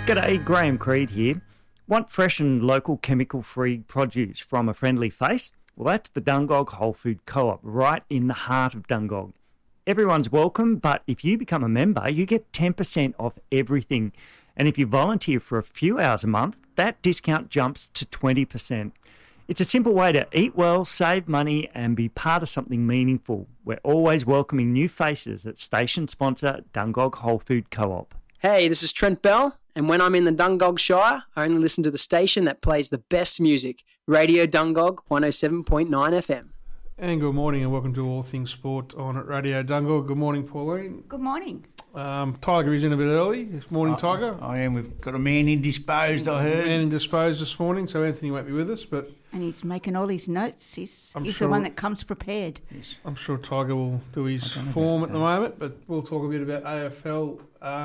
G'day, Graham Creed here. Want fresh and local chemical-free produce from a friendly face? Well, that's the Dungog Whole Food Co-op right in the heart of Dungog. Everyone's welcome, but if you become a member, you get 10% off everything. And if you volunteer for a few hours a month, that discount jumps to 20%. It's a simple way to eat well, save money, and be part of something meaningful. We're always welcoming new faces at station sponsor Dungog Whole Food Co-op. Hey, this is Trent Bell, and when I'm in the Dungog Shire, I only listen to the station that plays the best music, Radio Dungog 107.9 FM. And good morning and welcome to All Things Sport on Radio Dungog. Good morning, Pauline. Good morning. Tiger is in a bit early this morning, Tiger. I am. We've got a man indisposed, I heard. Man indisposed this morning, so Anthony won't be with us. And he's making all his notes. He's sure the one that comes prepared. Yes. I'm sure Tiger will do his form at the moment, but we'll talk a bit about AFL.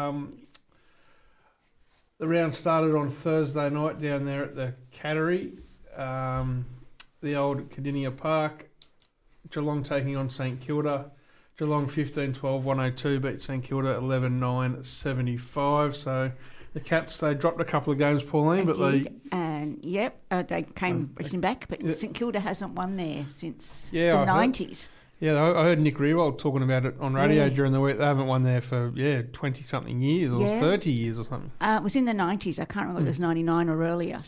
The round started on Thursday night down there at the Cattery, the old Cardinia Park. Geelong taking on St Kilda. Geelong 15-12-102 beat St Kilda 11-9-75. So the Cats, they dropped a couple of games, Pauline, they came rushing back. But St Kilda hasn't won there since the 90s. I heard Nick Riewoldt talking about it on radio during the week. They haven't won there for 20-something years or 30 years or something. It was in the 90s. I can't remember if it was 99 or earlier.